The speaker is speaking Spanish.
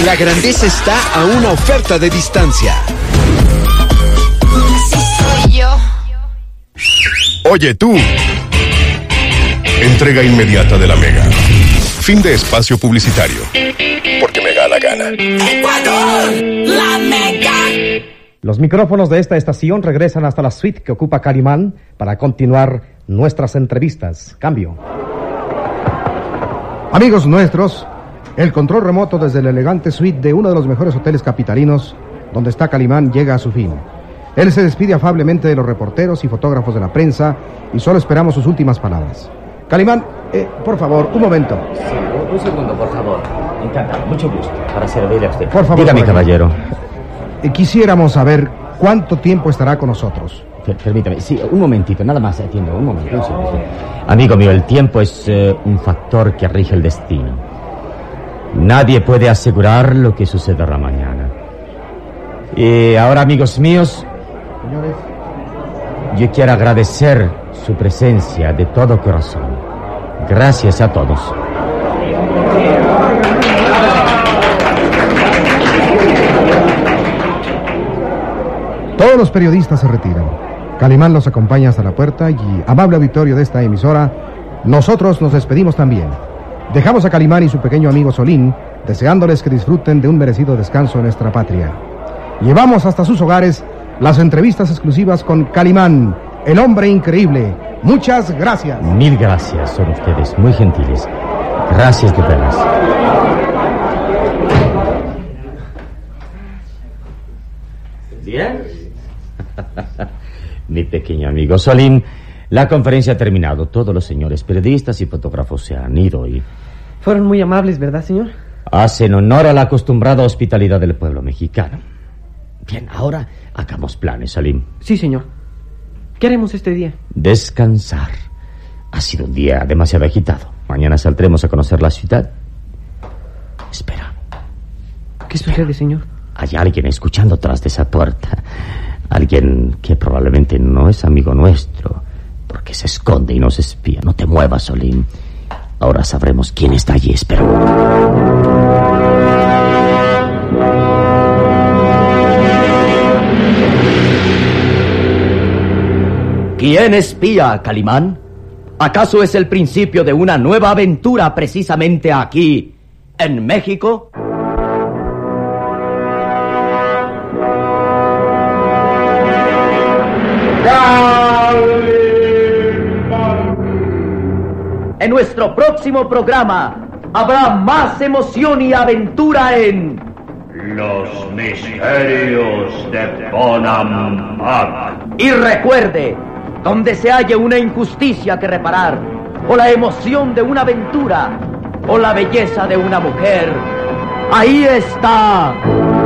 La grandeza está a una oferta de distancia. Así soy yo. Oye tú. Entrega inmediata de la Mega. Fin de espacio publicitario. Porque me da la gana. ¡Ecuador! ¡La Mega! Los micrófonos de esta estación regresan hasta la suite que ocupa Calimán para continuar nuestras entrevistas. Cambio. Amigos nuestros, el control remoto desde la elegante suite de uno de los mejores hoteles capitalinos, donde está Calimán, llega a su fin. Él se despide afablemente de los reporteros y fotógrafos de la prensa y solo esperamos sus últimas palabras. Calimán, por favor, un momento. Sí, un segundo, por favor. Encantado, mucho gusto, para servirle a usted. Por favor. Dígame, caballero. Quisiéramos saber cuánto tiempo estará con nosotros. Permítame, sí, un momentito, nada más, atiendo, un momento. Sí. Amigo mío, el tiempo es un factor que rige el destino. Nadie puede asegurar lo que sucederá mañana. Y ahora, amigos míos, Señores, yo quiero agradecer su presencia de todo corazón. Gracias a todos. todos los periodistas se retiran. Calimán los acompaña hasta la puerta y, amable auditorio de esta emisora, nosotros nos despedimos también. Dejamos a Calimán y su pequeño amigo Solín, deseándoles que disfruten de un merecido descanso en nuestra patria. Llevamos hasta sus hogares las entrevistas exclusivas con Calimán, el hombre increíble. Muchas gracias. Mil gracias, son ustedes muy gentiles. Gracias de veras. ¿Bien? Mi pequeño amigo Solín, la conferencia ha terminado. Todos los señores periodistas y fotógrafos se han ido y... Fueron muy amables, ¿verdad, señor? hacen honor a la acostumbrada hospitalidad del pueblo mexicano. Bien, ahora hagamos planes, Salim. Sí, señor. ¿Qué haremos este día? Descansar. Ha sido un día demasiado agitado. Mañana saldremos a conocer la ciudad. Espera. ¿Qué sucede, señor? Hay alguien escuchando tras de esa puerta. Alguien que probablemente no es amigo nuestro, porque se esconde y nos espía. No te muevas, Solín. Ahora sabremos quién está allí. Espera. ¿Quién espía a Calimán? ¿Acaso es el principio de una nueva aventura precisamente aquí, en México? En nuestro próximo programa habrá más emoción y aventura en... Los misterios de Bonampak. Y recuerde, donde se halle una injusticia que reparar, o la emoción de una aventura, o la belleza de una mujer, ahí está